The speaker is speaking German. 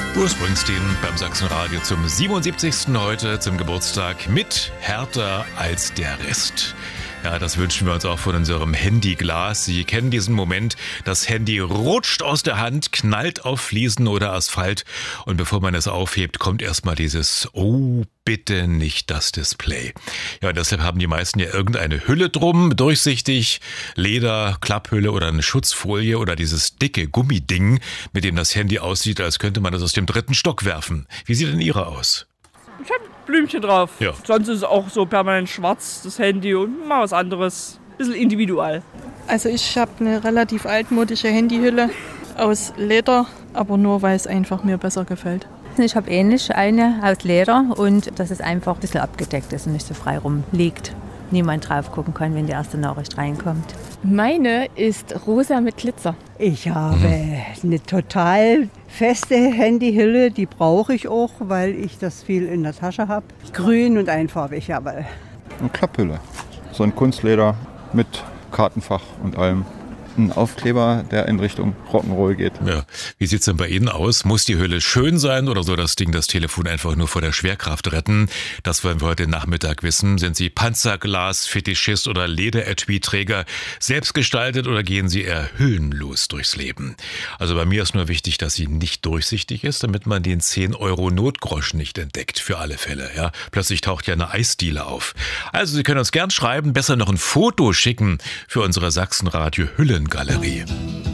Bruce Springsteen beim Sachsenradio zum 77. heute zum Geburtstag mit Härter als der Rest. Ja, das wünschen wir uns auch von unserem Handyglas. Sie kennen diesen Moment, das Handy rutscht aus der Hand, knallt auf Fliesen oder Asphalt und bevor man es aufhebt, kommt erstmal dieses "Oh, bitte nicht das Display". Ja, deshalb haben die meisten ja irgendeine Hülle drum, durchsichtig, Leder, Klapphülle oder eine Schutzfolie oder dieses dicke Gummiding, mit dem das Handy aussieht, als könnte man es aus dem 3. Stock werfen. Wie sieht denn Ihre aus? Ich habe Blümchen drauf. Ja. Sonst ist es auch so permanent schwarz, das Handy, und mal was anderes. Bisschen individual. Also ich habe eine relativ altmodische Handyhülle aus Leder, aber nur, weil es einfach mir besser gefällt. Ich habe ähnlich eine aus Leder und dass es einfach ein bisschen abgedeckt ist und nicht so frei rumliegt. Niemand drauf gucken kann, wenn die erste Nachricht reinkommt. Meine ist rosa mit Glitzer. Ich habe eine total feste Handyhülle, die brauche ich auch, weil ich das viel in der Tasche habe. Grün und einfarbig, jawohl. Eine Klapphülle, so ein Kunstleder mit Kartenfach und allem. Ein Aufkleber, der in Richtung Rock'n'Roll geht. Ja. Wie sieht's denn bei Ihnen aus? Muss die Hülle schön sein oder soll das Ding das Telefon einfach nur vor der Schwerkraft retten? Das wollen wir heute Nachmittag wissen. Sind Sie Panzerglas, Fetischist oder Leder-Etui-Träger? Selbstgestaltet oder gehen Sie eher hüllenlos durchs Leben? Also bei mir ist nur wichtig, dass sie nicht durchsichtig ist, damit man den 10-Euro-Notgroschen nicht entdeckt. Für alle Fälle. Ja? Plötzlich taucht ja eine Eisdiele auf. Also Sie können uns gern schreiben, besser noch ein Foto schicken für unsere Sachsenradio Hüllen Galerie.